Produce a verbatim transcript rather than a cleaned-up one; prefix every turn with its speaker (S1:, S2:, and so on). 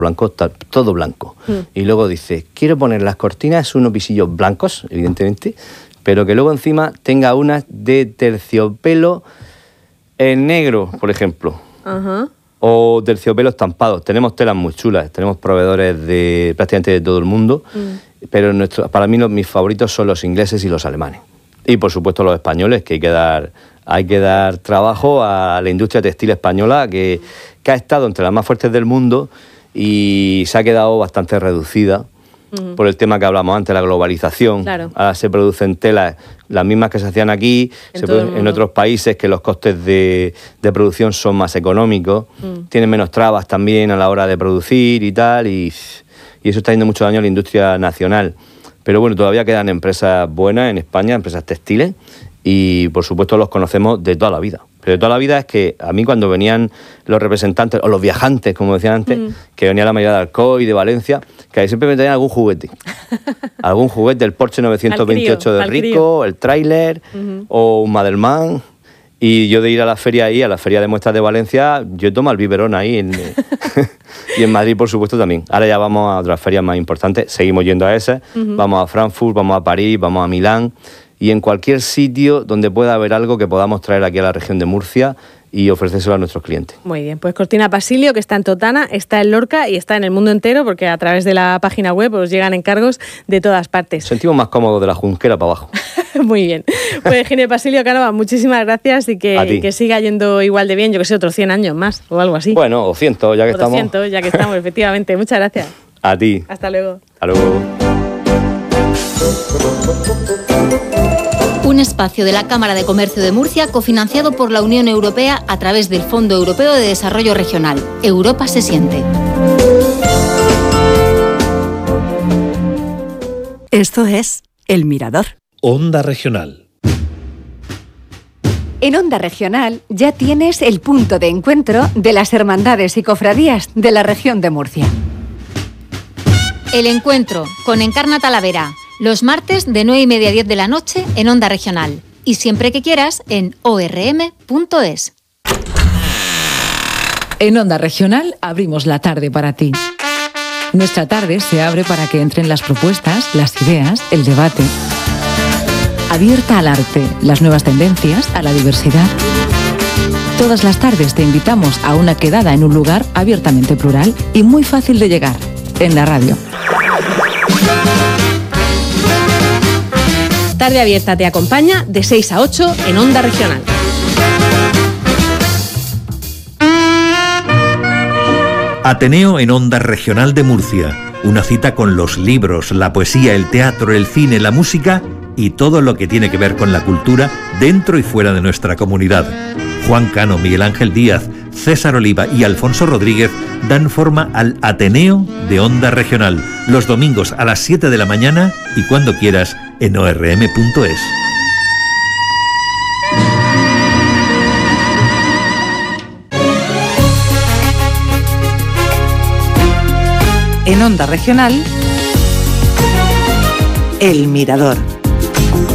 S1: blanco, todo blanco. Mm. Y luego dice, quiero poner las cortinas unos visillos blancos, evidentemente, pero que luego encima tenga unas de terciopelo en negro, por ejemplo. Uh-huh. O terciopelo estampados. Tenemos telas muy chulas, tenemos proveedores de prácticamente de todo el mundo, mm. pero nuestro, para mí los, mis favoritos son los ingleses y los alemanes. Y por supuesto los españoles, que hay que dar, hay que dar trabajo a la industria textil española, que, que ha estado entre las más fuertes del mundo y se ha quedado bastante reducida. Uh-huh. Por el tema que hablamos antes, la globalización. Claro. Ahora se producen telas, las mismas que se hacían aquí, en, se producen en otros países, que los costes de, de producción son más económicos, uh-huh. tienen menos trabas también a la hora de producir y tal, y, y eso está haciendo mucho daño a la industria nacional. Pero bueno, todavía quedan empresas buenas en España, empresas textiles, y por supuesto los conocemos de toda la vida. Pero de toda la vida es que a mí cuando venían los representantes, o los viajantes, como decían antes, mm. que venía la mayoría de Alcoy y de Valencia, que ahí siempre me traían algún juguete. algún juguete, el Porsche novecientos veintiocho de Rico, el tráiler, uh-huh. o un Madelman. Y yo de ir a la feria ahí, a la feria de muestras de Valencia, yo tomo el biberón ahí. En, y en Madrid, por supuesto, también. Ahora ya vamos a otras ferias más importantes, seguimos yendo a esas, uh-huh. vamos a Frankfurt, vamos a París, vamos a Milán, y en cualquier sitio donde pueda haber algo que podamos traer aquí a la región de Murcia y ofrecérselo a nuestros clientes.
S2: Muy bien, pues Cortina Basilio, que está en Totana, está en Lorca y está en el mundo entero, porque a través de la página web os llegan encargos de todas partes.
S1: Sentimos más cómodos de la Junquera para abajo.
S2: Muy bien. Pues Gine Basilio Cánova, muchísimas gracias y que, que siga yendo igual de bien, yo que sé, otros cien años más o algo así.
S1: Bueno, o ciento, ya que
S2: o
S1: estamos.
S2: doscientos, ya que estamos, efectivamente. Muchas gracias.
S1: A ti.
S2: Hasta luego.
S1: Hasta luego.
S3: Un espacio de la Cámara de Comercio de Murcia cofinanciado por la Unión Europea a través del Fondo Europeo de Desarrollo Regional. Europa se siente.
S4: Esto es El Mirador.
S5: Onda Regional.
S4: En Onda Regional ya tienes el punto de encuentro de las hermandades y cofradías de la región de Murcia.
S3: El encuentro con Encarna Talavera. Los martes de nueve y media a diez de la noche en Onda Regional. Y siempre que quieras en o erre eme punto es.
S6: En Onda Regional abrimos la tarde para ti. Nuestra tarde se abre para que entren las propuestas, las ideas, el debate. Abierta al arte, las nuevas tendencias, a la diversidad. Todas las tardes te invitamos a una quedada en un lugar abiertamente plural y muy fácil de llegar, en la radio.
S2: Tarde Abierta te acompaña de seis a ocho en Onda Regional.
S5: Ateneo en Onda Regional de Murcia. Una cita con los libros, la poesía, el teatro, el cine, la música y todo lo que tiene que ver con la cultura dentro y fuera de nuestra comunidad. Juan Cano, Miguel Ángel Díaz, César Oliva y Alfonso Rodríguez dan forma al Ateneo de Onda Regional, los domingos a las siete de la mañana y cuando quieras en o erre eme punto es.
S4: En Onda Regional, El Mirador.